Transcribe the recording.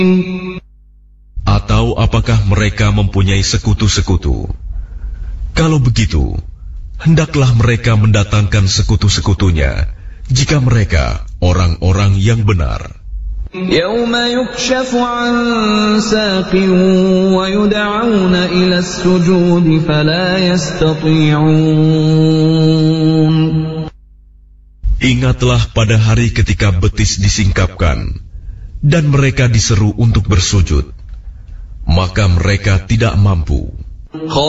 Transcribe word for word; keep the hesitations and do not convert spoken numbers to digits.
Atau apakah mereka mempunyai sekutu-sekutu? Kalau begitu, hendaklah mereka mendatangkan sekutu-sekutunya jika mereka orang-orang yang benar. يَوْمَ يُكْشَفُ عَنْ سَاقٍ وَيُدْعَوْنَ إِلَى السُّجُودِ فَلَا يَسْتَطِيعُونَ. Ingatlah pada hari ketika betis disingkapkan dan mereka diseru untuk bersujud, maka mereka tidak mampu.